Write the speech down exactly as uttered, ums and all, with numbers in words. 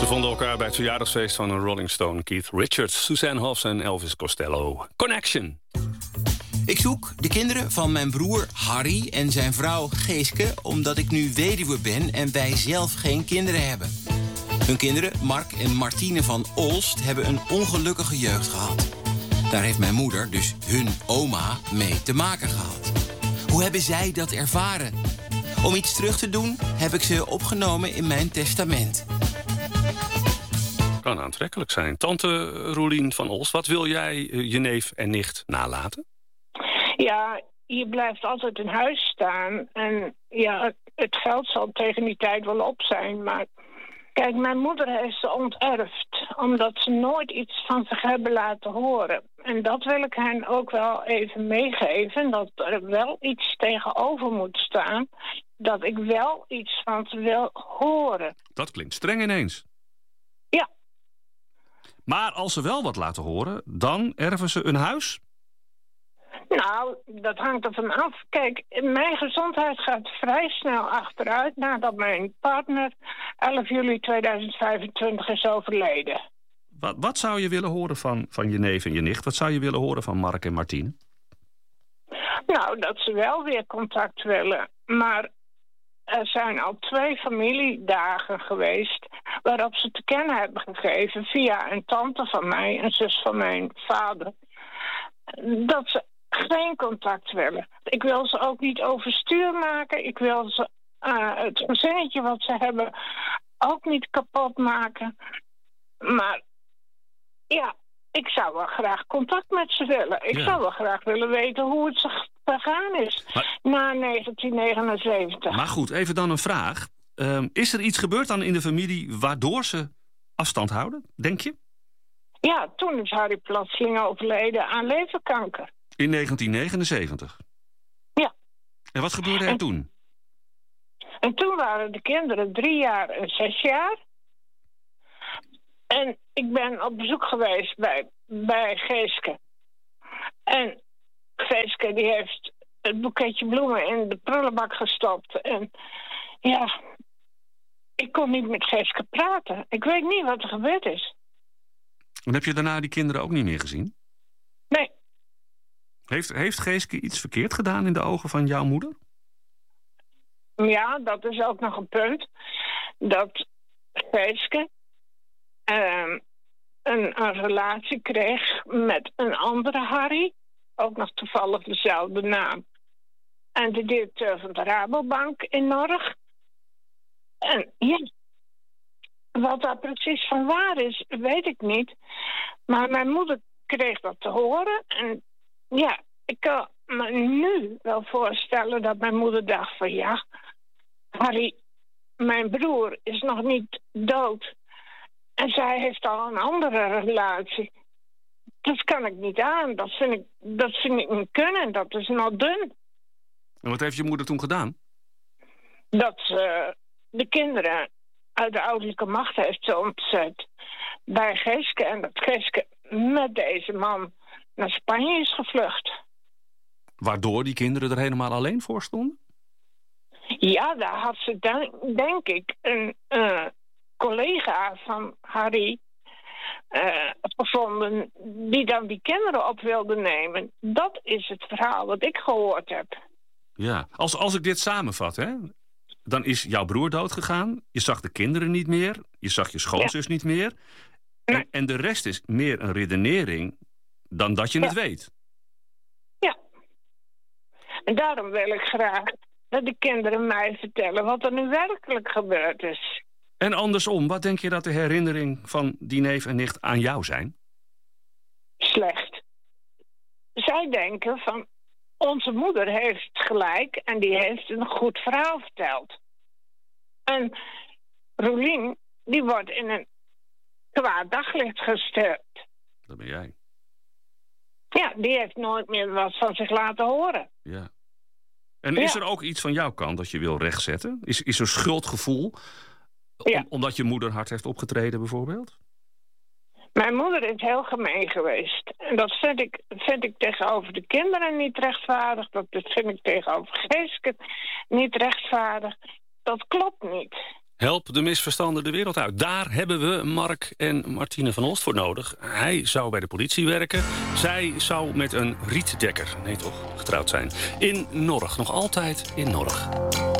vonden elkaar bij het verjaardagsfeest van een Rolling Stone. Keith Richards, Suzanne Hoffs en Elvis Costello. Connection. Ik zoek de kinderen van mijn broer Harry en zijn vrouw Geeske, omdat ik nu weduwe ben en wij zelf geen kinderen hebben. Hun kinderen, Mark en Martine van Olst, hebben een ongelukkige jeugd gehad. Daar heeft mijn moeder, dus hun oma, mee te maken gehad. Hoe hebben zij dat ervaren? Om iets terug te doen, heb ik ze opgenomen in mijn testament. Kan aantrekkelijk zijn. Tante Roelien van Olst, wat wil jij je neef en nicht nalaten? Ja, je blijft altijd in huis staan. En ja, het geld zal tegen die tijd wel op zijn. Maar kijk, mijn moeder heeft ze onterfd. Omdat ze nooit iets van zich hebben laten horen. En dat wil ik hen ook wel even meegeven. Dat er wel iets tegenover moet staan. Dat ik wel iets van ze wil horen. Dat klinkt streng ineens. Ja. Maar als ze wel wat laten horen, dan erven ze een huis? Nou, dat hangt ervan af. Kijk, mijn gezondheid gaat vrij snel achteruit nadat mijn partner elf juli tweeduizend vijfentwintig is overleden. Wat, wat zou je willen horen van, van je neef en je nicht? Wat zou je willen horen van Mark en Martine? Nou, dat ze wel weer contact willen. Maar er zijn al twee familiedagen geweest waarop ze te kennen hebben gegeven via een tante van mij, een zus van mijn vader, dat ze geen contact willen. Ik wil ze ook niet overstuur maken. Ik wil ze uh, het gezinnetje wat ze hebben ook niet kapot maken. Maar ja, ik zou wel graag contact met ze willen. Ik ja. zou wel graag willen weten hoe het zich vergaan is maar, na negentien negenenzeventig. Maar goed, even dan een vraag. Um, is er iets gebeurd dan in de familie waardoor ze afstand houden, denk je? Ja, toen is Harry plotseling overleden aan leverkanker. In negentien negenenzeventig? Ja. En wat gebeurde er en, toen? En toen waren de kinderen drie jaar en zes jaar. En ik ben op bezoek geweest bij, bij Geeske. En Geeske die heeft het boeketje bloemen in de prullenbak gestopt. En ja, ik kon niet met Geeske praten. Ik weet niet wat er gebeurd is. En heb je daarna die kinderen ook niet meer gezien? Nee. Heeft, heeft Geeske iets verkeerd gedaan in de ogen van jouw moeder? Ja, dat is ook nog een punt. Dat Geeske uh, een, een relatie kreeg met een andere Harry. Ook nog toevallig dezelfde naam. En de directeur van de Rabobank in Norg. En ja, wat daar precies van waar is, weet ik niet. Maar mijn moeder kreeg dat te horen. En ja, ik kan me nu wel voorstellen dat mijn moeder dacht van ja, Harry, mijn broer is nog niet dood. En zij heeft al een andere relatie. Dat kan ik niet aan. Dat vind ik, dat vind ik niet kunnen. Dat is nog dun. En wat heeft je moeder toen gedaan? Dat ze de kinderen uit de ouderlijke macht heeft ontzet bij Geeske. En dat Geeske met deze man naar Spanje is gevlucht. Waardoor die kinderen er helemaal alleen voor stonden? Ja, daar had ze dan, denk ik een uh, collega van Harry uh, gevonden die dan die kinderen op wilde nemen. Dat is het verhaal wat ik gehoord heb. Ja, als, als ik dit samenvat, hè, dan is jouw broer doodgegaan. Je zag de kinderen niet meer. Je zag je schoonzus ja. niet meer. En, nee. en de rest is meer een redenering dan dat je ja. het weet. Ja. En daarom wil ik graag dat de kinderen mij vertellen wat er nu werkelijk gebeurd is. En andersom, wat denk je dat de herinnering van die neef en nicht aan jou zijn? Slecht. Zij denken van, onze moeder heeft gelijk en die heeft een goed verhaal verteld. En Roelien, die wordt in een kwaad daglicht gesteld. Dat ben jij. Ja, die heeft nooit meer wat van zich laten horen. Ja. En is ja. er ook iets van jouw kant dat je wil rechtzetten? Is, is er schuldgevoel ja. om, omdat je moeder hard heeft opgetreden bijvoorbeeld? Mijn moeder is heel gemeen geweest. En dat vind ik, vind ik tegenover de kinderen niet rechtvaardig. Dat vind ik tegenover Geeske niet rechtvaardig. Dat klopt niet. Help de misverstanden de wereld uit. Daar hebben we Mark en Martine van Olst voor nodig. Hij zou bij de politie werken. Zij zou met een rietdekker, nee toch, getrouwd zijn. In Norg, nog altijd in Norg.